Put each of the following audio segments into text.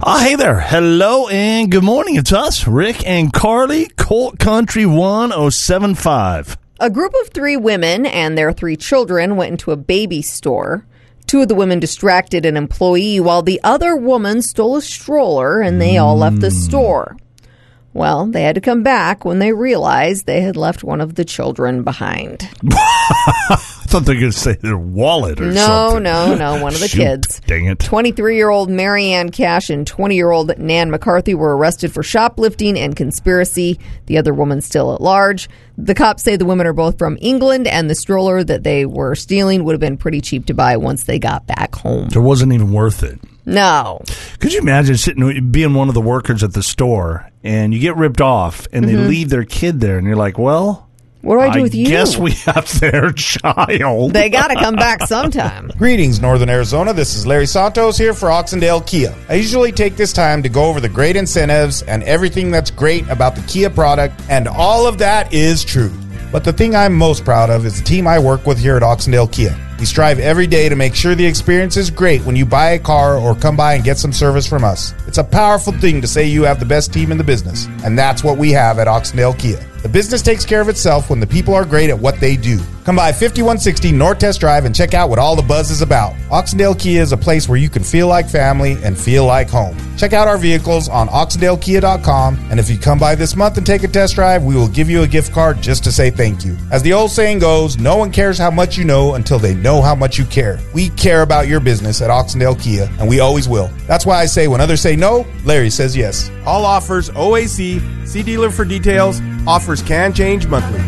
Hey there. Hello and good morning. It's us, Rick and Carly, Colt Country 1075. A group of 3 women and their 3 children went into a baby store. 2 of the women distracted an employee while the other woman stole a stroller, and they all left the store. Well, they had to come back when they realized they had left one of the children behind. I thought they were going to say their wallet or something. No, one of the kids. Dang it. 23-year-old Marianne Cash and 20-year-old Nan McCarthy were arrested for shoplifting and conspiracy. The other woman's still at large. The cops say the women are both from England, and the stroller that they were stealing would have been pretty cheap to buy once they got back home. So it wasn't even worth it. No. Could you imagine being one of the workers at the store and you get ripped off and they leave their kid there and you're like, well, what do I do with you? I guess we have their child. They got to come back sometime. Greetings, Northern Arizona. This is Larry Santos here for Oxendale Kia. I usually take this time to go over the great incentives and everything that's great about the Kia product, and all of that is true. But the thing I'm most proud of is the team I work with here at Oxendale Kia. We strive every day to make sure the experience is great when you buy a car or come by and get some service from us. It's a powerful thing to say you have the best team in the business, and that's what we have at Oxendale Kia. The business takes care of itself when the people are great at what they do. Come by 5160 North Test Drive and check out what all the buzz is about. Oxendale Kia is a place where you can feel like family and feel like home. Check out our vehicles on oxendalekia.com, and if you come by this month and take a test drive, we will give you a gift card just to say thank you. As the old saying goes, no one cares how much you know until they know how much you care. We care about your business at Oxendale Kia, and we always will. That's why I say when others say no, Larry says yes. All offers OAC. See dealer for details. Offers can change monthly.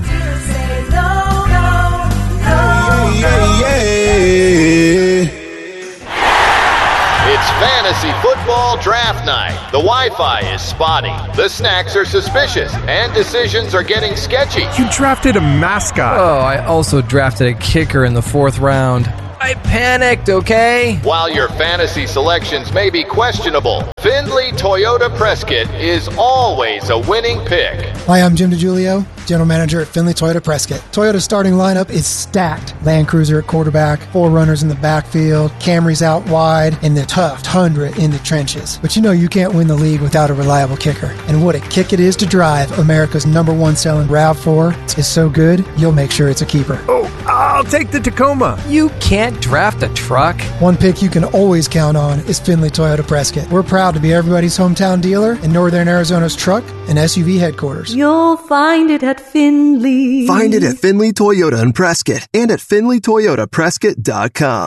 It's fantasy football draft night. The Wi-Fi is spotty, the snacks are suspicious, and decisions are getting sketchy. You drafted a mascot. Oh, I also drafted a kicker in the 4th round. I panicked, okay? While your fantasy selections may be questionable, Findlay Toyota Prescott is always a winning pick. Hi, I'm Jim DiGiulio, General Manager at Findlay Toyota Prescott. Toyota's starting lineup is stacked. Land Cruiser at quarterback, 4 runners in the backfield, Camrys out wide, and the tough Tundra in the trenches. But you know you can't win the league without a reliable kicker. And what a kick it is to drive. America's #1 selling RAV4 is so good, you'll make sure it's a keeper. Oh, I'll take the Tacoma. You can't draft a truck. One pick you can always count on is Findlay Toyota Prescott. We're proud to be everybody's hometown dealer and Northern Arizona's truck and SUV headquarters. You'll find it at Findlay. Find it at Findlay Toyota in Prescott and at FindlayToyotaPrescott.com.